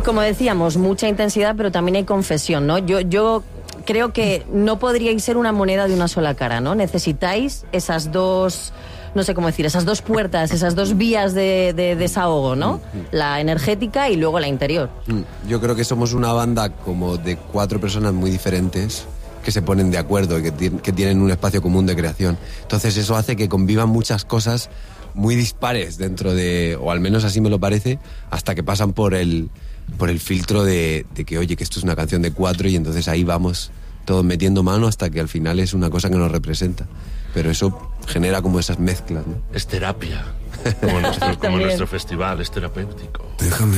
como decíamos, mucha intensidad, pero también hay confesión, ¿no? Yo creo que no podríais ser una moneda de una sola cara, ¿no? Necesitáis esas dos, no sé cómo decir, esas dos puertas, esas dos vías de desahogo, ¿no? La energética y luego la interior. Yo creo que somos una banda como de 4 personas muy diferentes que se ponen de acuerdo y que tienen un espacio común de creación. Entonces eso hace que convivan muchas cosas muy dispares dentro de, o al menos así me lo parece, hasta que pasan por el filtro de que, oye, que esto es una canción de 4 y entonces ahí vamos todos metiendo mano hasta que al final es una cosa que nos representa. Pero eso genera como esas mezclas, ¿no? Es terapia, como nuestro festival, es terapéutico. Déjame